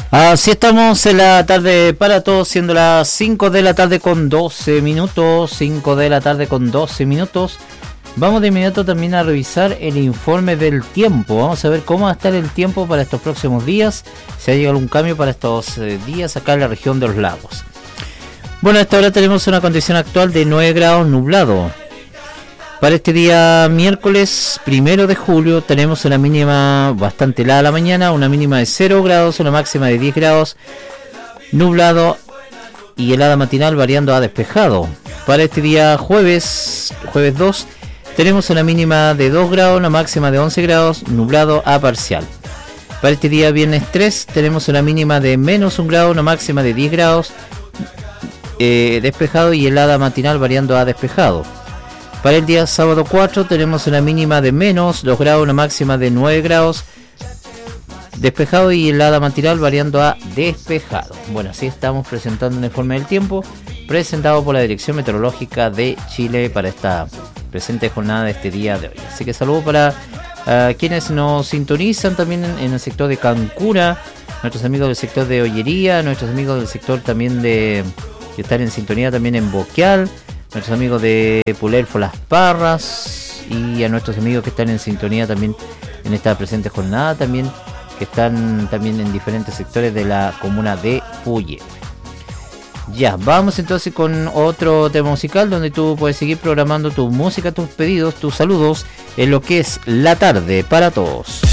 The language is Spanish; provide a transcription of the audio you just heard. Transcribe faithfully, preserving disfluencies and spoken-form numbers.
Así estamos en la tarde para todos, siendo las cinco de la tarde con doce minutos, cinco de la tarde con doce minutos. Vamos de inmediato también a revisar el informe del tiempo. Vamos a ver cómo va a estar el tiempo para estos próximos días, si ha llegado algún cambio para estos eh, días acá en la región de los lagos. Bueno, a esta hora tenemos una condición actual de nueve grados nublado. Para este día miércoles primero de julio tenemos una mínima bastante helada a la mañana, una mínima de cero grados, una máxima de diez grados, nublado y helada matinal variando a despejado. Para este día jueves, jueves dos, tenemos una mínima de dos grados, una máxima de once grados, nublado a parcial. Para este día viernes tres tenemos una mínima de menos un grado, una máxima de diez grados, eh, despejado y helada matinal variando a despejado. Para el día sábado cuatro tenemos una mínima de menos dos grados, una máxima de nueve grados, despejado y helada matinal variando a despejado. Bueno, así estamos presentando un informe del tiempo presentado por la Dirección Meteorológica de Chile para esta presente jornada de este día de hoy. Así que saludos para uh, quienes nos sintonizan también en, en el sector de Cancura, nuestros amigos del sector de Ollería, nuestros amigos del sector también de que están en sintonía también en Boquial, nuestros amigos de Pulerfo Las Parras y a nuestros amigos que están en sintonía también en esta presente jornada, también que están también en diferentes sectores de la comuna de Puyehue. Ya, vamos entonces con otro tema musical donde tú puedes seguir programando tu música, tus pedidos, tus saludos en lo que es la tarde para todos.